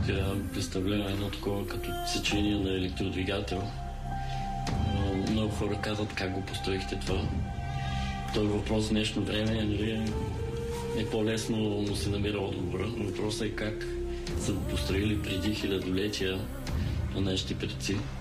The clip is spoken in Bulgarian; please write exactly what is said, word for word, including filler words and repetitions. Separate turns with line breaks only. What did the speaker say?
Тя представлява едно такова като сечение на електродвигател. Много хора казват как го построихте това. Той въпрос в днешно време нали, е по-лесно, но се намира отговора. Въпросът е как са построили преди хилядолетия на нашите предци.